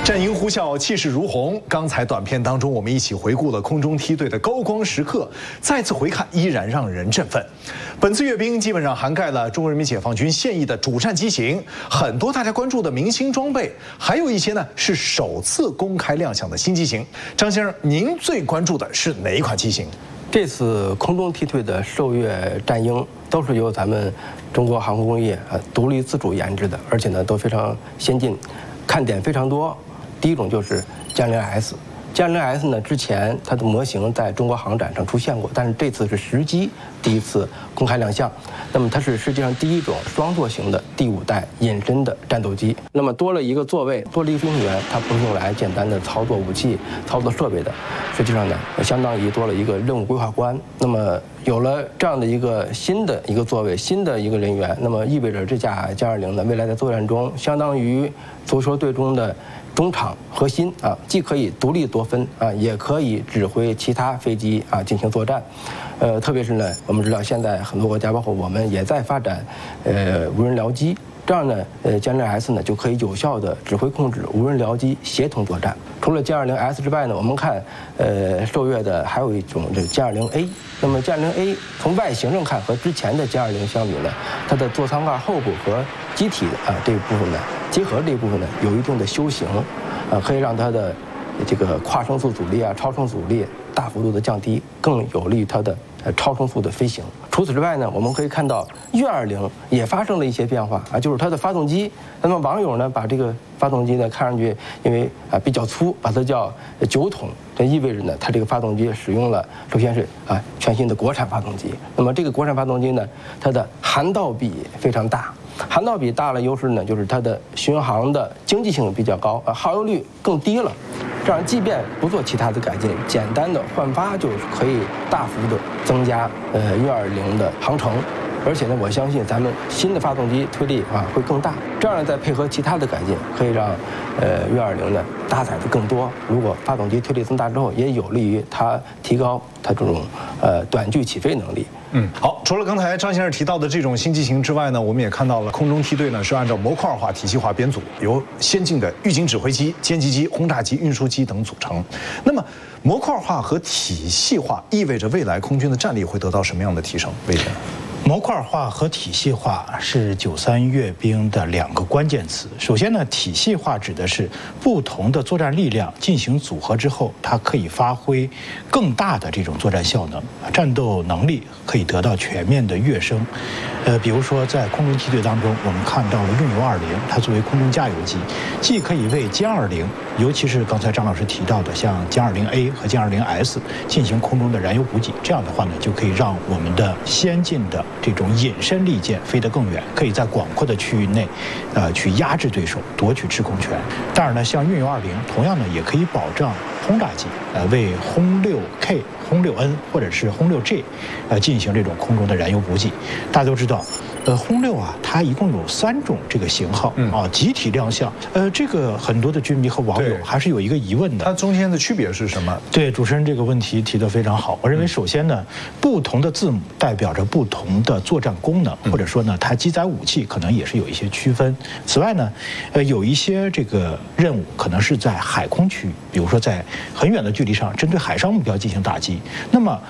战鹰呼啸，气势如虹。刚才短片当中，我们一起回顾了空中梯队的高光时刻，再次回看依然让人振奋。本次阅兵基本上涵盖了中国人民解放军现役的主战机型，很多大家关注的明星装备，还有一些呢是首次公开亮相的新机型。张先生，您最关注的是哪一款机型？ 这次空中梯队的受阅战鹰都是由咱们中国航空工业独立自主研制的，而且呢都非常先进，看点非常多。第一种就是歼0S，歼0S呢之前它的模型在中国航展上出现过，但是这次是实机第一次公开亮相。那么它是世界上第一种双座型的第5代隐身的战斗机。那么多了一个座位，多了一个飞行员，它不是用来简单的操作武器、操作设备的，实际上呢，相当于多了一个任务规划官。那么有了这样的一个新的一个座位、新的一个人员，那么意味着这架歼20呢，未来在作战中相当于足球队中的中场核心啊，既可以独立夺分啊，也可以指挥其他飞机啊进行作战。特别是呢，我们知道现在很多国家，包括我们也在发展无人僚机，这样呢，歼0S呢就可以有效的指挥控制无人僚机协同作战。除了歼20S之外呢，我们看受阅的还有一种这歼20A。那么歼20A从外形上看和之前的歼20相比呢，它的座舱盖后部和机体这一部分呢结合这一部分呢有一定的修形，可以让它的这个跨声速阻力超声阻力大幅度的降低，更有利于它的超声速的飞行。除此之外呢，我们可以看到运20也发生了一些变化就是它的发动机。那么网友呢把这个发动机呢看上去因为比较粗，把它叫9筒，这意味着呢它这个发动机使用了首先是全新的国产发动机。那么这个国产发动机呢，它的涵道比非常大。涵道比大了优势呢，就是它的巡航的经济性比较高，耗油率更低了。这样即便不做其他的改进，简单的换发就可以大幅的增加运20的航程。而且呢，我相信咱们新的发动机推力会更大，这样呢再配合其他的改进，可以让运20呢搭载的更多。如果发动机推力增大之后，也有利于它提高它这种短距起飞能力。 好，除了刚才张先生提到的这种新机型之外呢，我们也看到了空中梯队呢是按照模块化、体系化编组，由先进的预警指挥机、歼击机、轰炸机、运输机等组成。那么模块化和体系化意味着未来空军的战力会得到什么样的提升？魏先生。 模块化和体系化是93阅兵的2个关键词。首先呢，体系化指的是不同的作战力量进行组合之后，它可以发挥更大的这种作战效能，战斗能力可以得到全面的跃升。比如说在空中梯队当中，我们看到了运油20，它作为空中加油机，既可以为歼20，尤其是刚才张老师提到的像歼20A 和歼20S进行空中的燃油补给，这样的话呢，就可以让我们的先进的这种隐身利剑飞得更远，可以在广阔的区域内，去压制对手，夺取制空权。当然呢，像运油20，同样呢也可以保障轰炸机，为轰6K、轰6N 或者是轰6G，进行这种空中的燃油补给。大家都知道。轰6它一共有3种这个型号集体亮相。这个很多的军迷和网友还是有一个疑问的， 它中间的区别是什么？ 对，主持人这个问题提得非常好。我认为首先呢，不同的字母代表着不同的作战功能，或者说呢，它机载武器可能也是有一些区分。此外呢，有一些这个任务可能是在海空区域，比如说在很远的距离上针对海上目标进行打击，那么